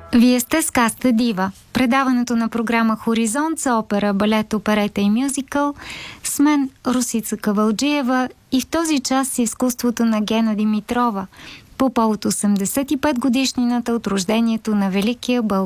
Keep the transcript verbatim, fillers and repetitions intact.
Вие сте с Каста Дива, предаването на програма Хоризонт за опера, балет, оперета и мюзикъл с мен Русица Кавалджиева и в този час с изкуството на Гена Димитрова по повод осемдесет и пет годишнината от рождението на великия българ